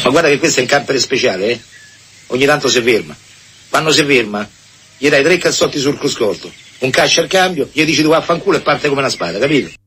Ma guarda che questo è un camper speciale, eh? Ogni tanto si ferma. Quando si ferma, gli dai 3 cazzotti sul cruscotto, un cascio al cambio, gli dici tu vaffanculo e parte come una spada, capito?